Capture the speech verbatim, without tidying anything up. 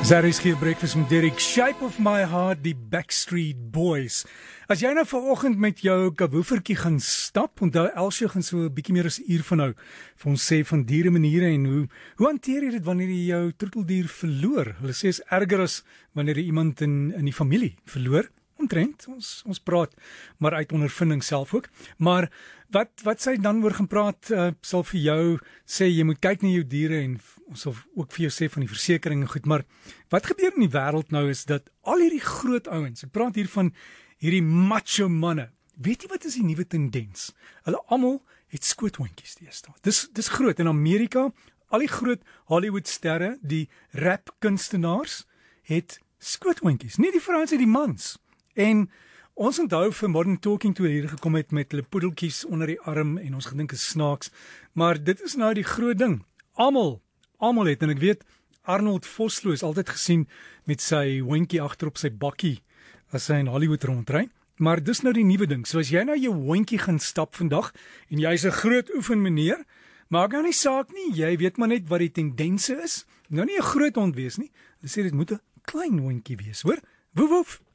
Zary's hier breakfast met Derek, Shape of My Heart, die Backstreet Boys. As jy nou vanoggend met jou kawoofertjie gaan stap, onthou Elsje gaan so 'n bietjie meer as 'n uur van nou vir ons sê van diere maniere en hoe hoe hanteer jy dit wanneer jy jou troeteldier verloor? Hulle sê is erger as wanneer jy iemand in in die familie verloor. Omtrent, ons ons praat maar uit ondervinding self ook. Maar wat wat sy dan oor gaan praat, uh, sal vir jou sê jy moet kyk na jou diere en ons sal ook vir jou sê van die versekering en goed, maar wat gebeur in die wêreld nou is dat al hierdie groot ouens, ek praat hier van hierdie macho manne. Weet jy wat is die nuwe tendens? Hulle almal het skoothondjies deesdae. Dis dis groot in Amerika, al die groot Hollywood sterre, die rap kunstenaars het skoothondjies, nie die vrouens nie, die mans. En ons onthou vir Modern Talking toe hier gekom het met hulle poedeltjies onder die arm en ons gedink is snaaks, maar dit is nou die groot ding. Almal, almal het, en ek weet Arnold Vosloo is altyd gesien met sy hondjie agter op sy bakkie as hy in Hollywood rondry, maar dis nou die nuwe ding. So as jy nou jou hondjie gaan stap vandag en jy's 'n groot oefenmeneer, maak nou nie saak nie, jy weet maar net wat die tendense is. Nou nie 'n groot hond wees nie. Hulle sê dit moet 'n klein hondjie wees, hoor? Woef woef.